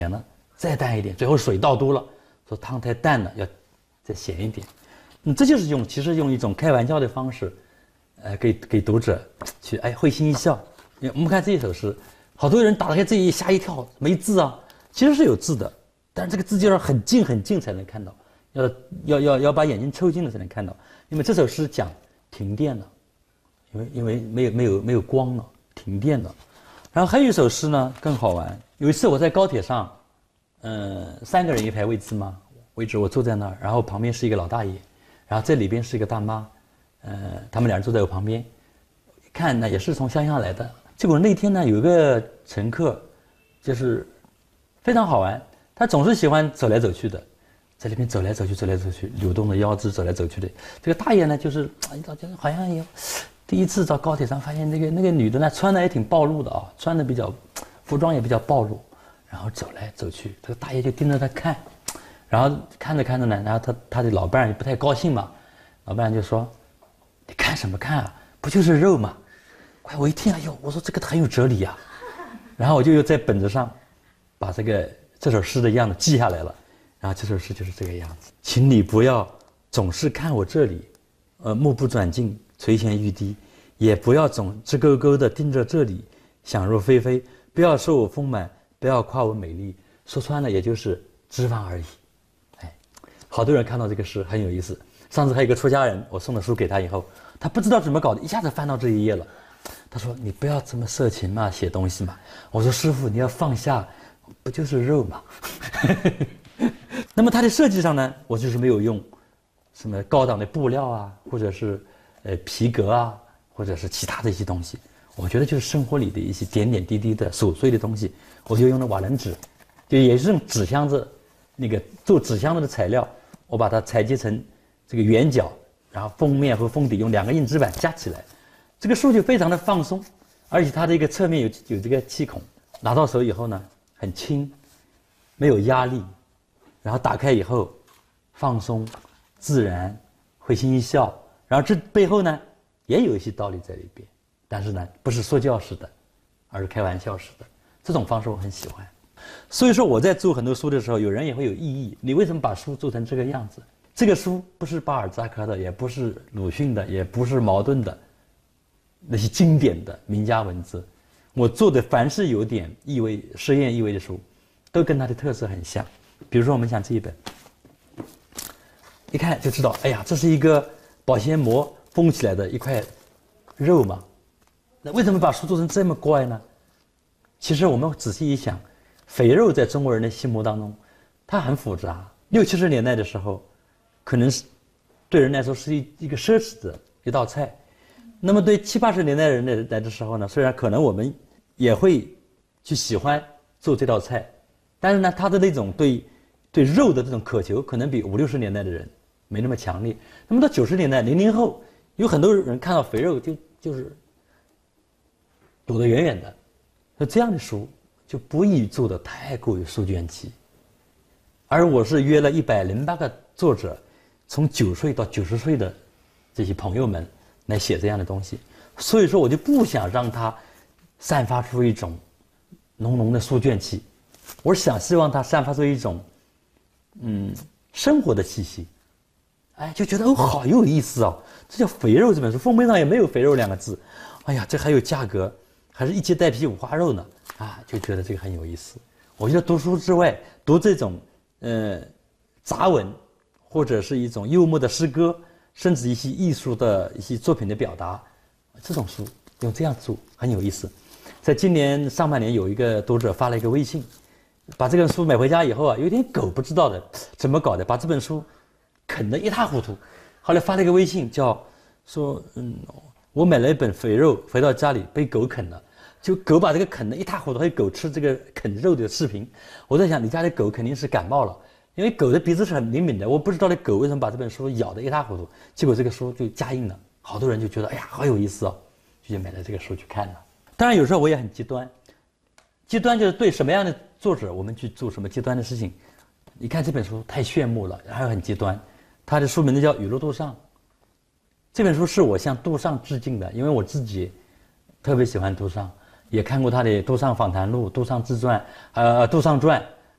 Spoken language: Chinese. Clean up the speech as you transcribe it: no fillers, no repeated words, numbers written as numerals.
了，再淡一点，最后水倒多了，说汤太淡了，要再咸一点。这就是其实用一种开玩笑的方式，给读者去会心一笑。我们看这一首诗，好多人打开这一页吓一跳，没字啊，其实是有字的，但是这个字就要很近很近才能看到，要把眼睛凑近了才能看到。因为这首诗讲停电了，因为没有光了，停电了。然后还有一首诗呢更好玩，有一次我在高铁上，3个人一排位置，我坐在那儿，然后旁边是一个老大爷，然后这里边是一个大妈，他们俩人坐在我旁边，看呢也是从乡下来的。结果那天呢有一个乘客，就是非常好玩，他总是喜欢走来走去的，在那边走来走去，扭动着腰肢走来走去的。这个大爷呢就是好像有第一次到高铁上发现那个女的呢穿的也挺暴露的啊，服装也比较暴露，然后走来走去，这个大爷就盯着他看，然后看着呢，然后他的老伴也不太高兴嘛，老伴就说：“你看什么看啊？不就是肉吗？”我一听，我说这个很有哲理啊，然后我就又在本子上把这首诗的样子记下来了，然后这首诗就是这个样子。请你不要总是看我这里，目不转睛，垂涎欲滴，也不要总直勾勾的盯着这里，想入非非，不要说我丰满，不要夸我美丽，说穿了也就是脂肪而已。好多人看到这个诗很有意思。上次还有一个出家人，我送了书给他以后，他不知道怎么搞的，一下子翻到这一页了。他说：“你不要这么色情嘛，写东西嘛。”我说：“师父，你要放下，不就是肉嘛？”那么它的设计上呢，我就是没有用什么高档的布料啊，或者是皮革啊，或者是其他的一些东西。我觉得就是生活里的一些点点滴滴的琐碎的东西，我就用了瓦楞纸，就也是用纸箱子做纸箱子的材料，我把它裁接成这个圆角，然后封面和封底用2个硬纸板夹起来。这个书就非常的放松，而且它的一个侧面有这个气孔，拿到手以后呢很轻，没有压力，然后打开以后放松、自然、会心一笑，然后这背后呢也有一些道理在里边，但是呢不是说教式的，而是开玩笑式的，这种方式我很喜欢。所以说我在做很多书的时候，有人也会有异议，你为什么把书做成这个样子？这个书不是巴尔扎克的，也不是鲁迅的，也不是茅盾的那些经典的名家文字，我做的凡是有点意味、实验意味的书，都跟它的特色很像。比如说我们讲这一本，一看就知道，这是一个保鲜膜封起来的一块肉嘛。那为什么把书做成这么怪呢？其实我们仔细一想，肥肉在中国人的心目当中，它很复杂。60、70年代的时候，可能是对人来说是一个奢侈的一道菜。那么对70、80年代人来的时候呢，虽然可能我们也会去喜欢做这道菜，但是呢，他的那种对肉的这种渴求，可能比50、60年代的人没那么强烈。那么到90年代，00后，有很多人看到肥肉就是躲得远远的，那这样的书就不宜做得太过于书卷气。而我是约了108个作者，从9岁到90岁的这些朋友们来写这样的东西，所以说我就不想让它散发出一种浓浓的书卷气，我希望它散发出一种生活的气息。就觉得好有意思哦，这叫肥肉这本书，封面上也没有肥肉2个字，这还有价格，还是1切带皮五花肉呢，就觉得这个很有意思。我觉得读书之外，读这种杂文，或者是一种幽默的诗歌，甚至一些艺术的一些作品的表达，这种书用这样做很有意思。在今年上半年，有一个读者发了一个微信，把这本书买回家以后有点狗不知道的怎么搞的，把这本书啃得一塌糊涂。后来发了一个微信，说我买了一本肥肉回到家里被狗啃了，就狗把这个啃得一塌糊涂，还有狗吃这个啃肉的视频。我在想，你家的狗肯定是感冒了，因为狗的鼻子是很灵敏的，我不知道那狗为什么把这本书咬得一塌糊涂，结果这个书就加印了，好多人就觉得好有意思哦，就买了这个书去看了。当然有时候我也很极端，极端就是对什么样的作者我们去做什么极端的事情。你看这本书太炫目了，还有很极端，它的书名字叫《雨露杜尚》。这本书是我向杜尚致敬的，因为我自己特别喜欢杜尚，也看过他的《杜尚访谈录》《杜尚自传》《杜尚传》，